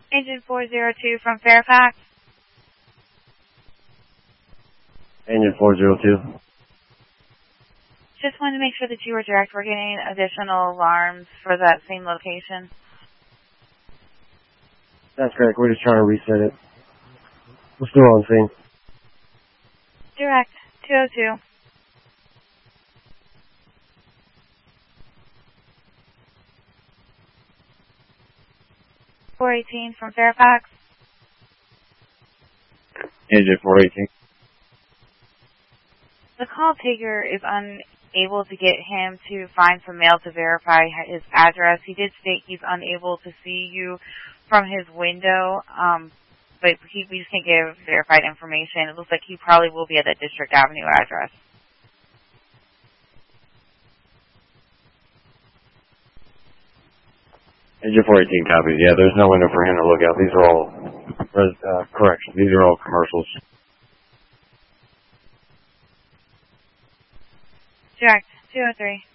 Agent 402 from Fairfax. Agent 402. Just wanted to make sure that you were direct. We're getting additional alarms for that same location. That's correct. We're just trying to reset it. We're still on scene. Direct, 202. .418 from Fairfax. Agent 418. The call taker is unable to get him to find some mail to verify his address. He did state he's unable to see you from his window, but we just can't give verified information. It looks like he probably will be at that District Avenue address. Agent 418 copies. Yeah, there's no window for him to look out. These are all, correction, these are all commercials. Direct, 203.